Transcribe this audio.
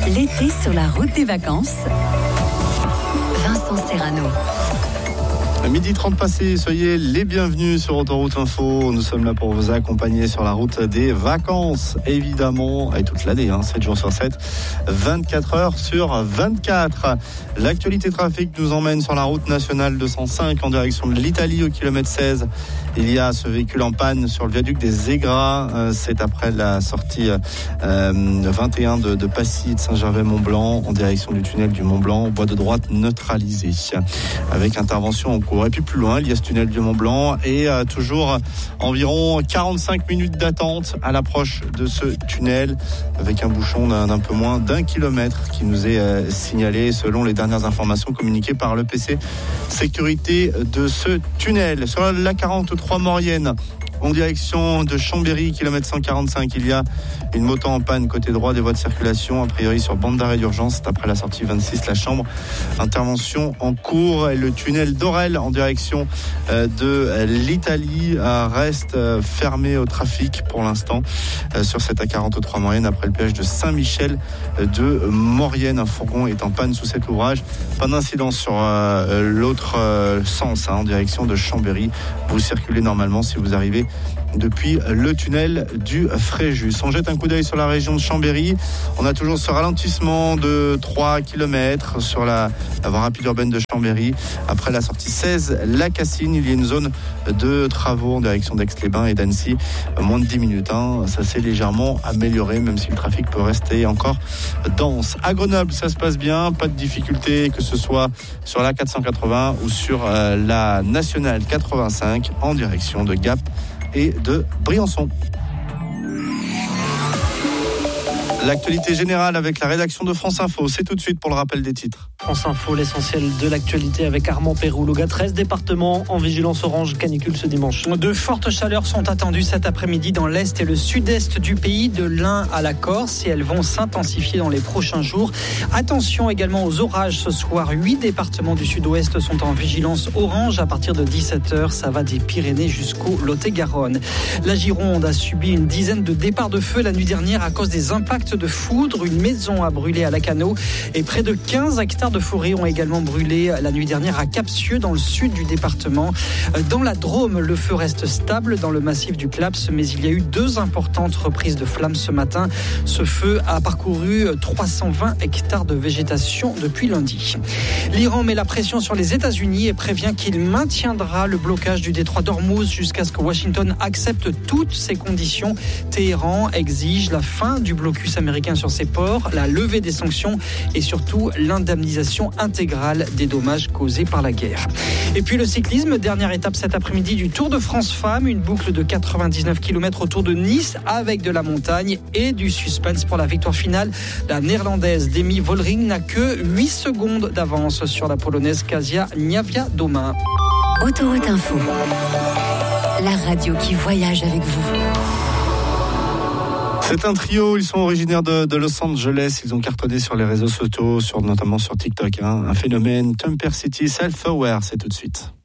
L'été sur la route des vacances. Vincent Serrano. À 12h30 passé, soyez les bienvenus sur Autoroute Info. Nous sommes là pour vous accompagner sur la route des vacances, évidemment, et toute l'année, 7 jours sur 7, 24 heures sur 24. L'actualité trafic nous emmène sur la route nationale 205 en direction de l'Italie au kilomètre 16. Il y a ce véhicule en panne sur le viaduc des Aigras. C'est après la sortie 21 de Passy et de Saint-Gervais-Mont-Blanc en direction du tunnel du Mont-Blanc, voie de droite neutralisée. Avec intervention en cours. Et puis plus loin, il y a ce tunnel du Mont-Blanc et toujours environ 45 minutes d'attente à l'approche de ce tunnel avec un bouchon d'un peu moins d'1 kilomètre qui nous est signalé selon les dernières informations communiquées par l'EPC sécurité de ce tunnel. Sur la 43 Maurienne, en direction de Chambéry, kilomètre 145, il y a une moto en panne côté droit des voies de circulation, a priori sur bande d'arrêt d'urgence, c'est après la sortie 26, la Chambre. Intervention en cours. Et le tunnel d'Orel en direction de l'Italie reste fermé au trafic pour l'instant sur cette A43 Maurienne après le péage de Saint-Michel de Maurienne. Un fourgon est en panne sous cet ouvrage. Pas d'incidence sur l'autre sens en direction de Chambéry. Vous circulez normalement si vous arrivez depuis le tunnel du Fréjus. On jette un coup d'œil sur la région de Chambéry. On a toujours ce ralentissement de 3 km sur la voie rapide urbaine de Chambéry. Après la sortie 16, la Cassine, il y a une zone de travaux en direction d'Aix-les-Bains et d'Annecy. Moins de 10 minutes. Ça s'est légèrement amélioré, même si le trafic peut rester encore dense. À Grenoble, ça se passe bien. Pas de difficulté, que ce soit sur la 480 ou sur la nationale 85 en direction de Gap et de Briançon. L'actualité générale avec la rédaction de France Info, c'est tout de suite pour le rappel des titres. France Info, l'essentiel de l'actualité avec Armand Péroux-Louga. 13 départements en vigilance orange canicule ce dimanche. De fortes chaleurs sont attendues cet après-midi dans l'est et le sud-est du pays, de l'Ain à la Corse, et elles vont s'intensifier dans les prochains jours. Attention également aux orages ce soir. 8 départements du sud-ouest sont en vigilance orange à partir de 17h. Ça va des Pyrénées jusqu'au Lot-et-Garonne. La Gironde a subi une dizaine de départs de feu la nuit dernière à cause des impacts de foudre. Une maison a brûlé à Lacanau et près de 15 hectares de forêt ont également brûlé la nuit dernière à Capsieux dans le sud du département. Dans la Drôme, le feu reste stable dans le massif du Claps, mais il y a eu 2 importantes reprises de flammes ce matin. Ce feu a parcouru 320 hectares de végétation depuis lundi. L'Iran met la pression sur les États-Unis et prévient qu'il maintiendra le blocage du détroit d'Ormuz jusqu'à ce que Washington accepte toutes ses conditions. Téhéran exige la fin du blocus américain sur ses ports, la levée des sanctions et surtout l'indemnisation intégrale des dommages causés par la guerre. Et puis le cyclisme, dernière étape cet après-midi du Tour de France Femmes, une boucle de 99 km autour de Nice avec de la montagne et du suspense pour la victoire finale. La néerlandaise Demi Vollering n'a que 8 secondes d'avance sur la polonaise Kasia Niewiadoma. Autoroute Info, la radio qui voyage avec vous. C'est un trio, ils sont originaires de Los Angeles, ils ont cartonné sur les réseaux sociaux, notamment sur TikTok. Un phénomène Temper City Self-Aware, c'est tout de suite.